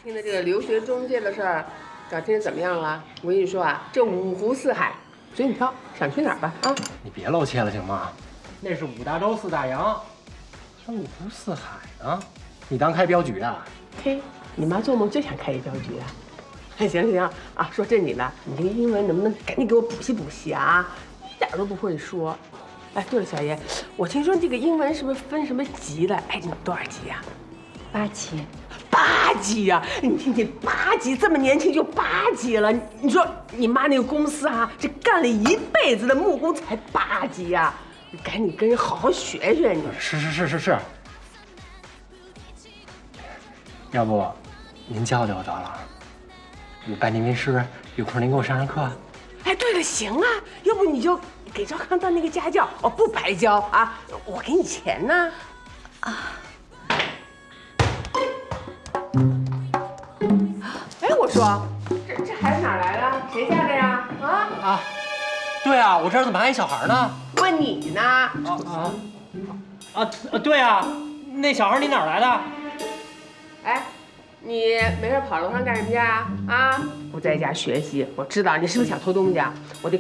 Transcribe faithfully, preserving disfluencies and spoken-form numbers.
听的这个留学中介的事儿，打听怎么样了？我跟你说啊，这五湖四海，随你挑，想去哪儿吧？啊， 你别露怯了行吗？那是五大洲四大洋，还五湖四海呢。你当开镖局啊？ 嘿，你妈做梦就想开一镖局啊！哎，行行啊，说正经的，你这个英文能不能赶紧给我补习补习啊？一点都不会说。哎，对了，小叶，我听说这个英文是不是分什么级的？哎，你多少级呀？ 八级。 八级呀！你听听，八级这么年轻就八级了，你说你妈那个公司啊，这干了一辈子的木工才八级呀！你赶紧跟人好好学学你。 是是是是是。要不，您教教我得了。我拜您为师，有空您给我上上课。 哎，对了，行啊，要不你就给赵康当那个家教，哦，不白教啊，我给你钱呢。啊。哎，我说，这这孩子哪来的？谁家的呀？啊啊，对啊，我这儿怎么还一小孩呢？ 问你呢。 啊啊啊啊！对啊，那小孩你哪儿来的？ 哎，你没事跑楼上干什么去啊？啊，不在家学习，我知道你是不是想偷东西啊？我得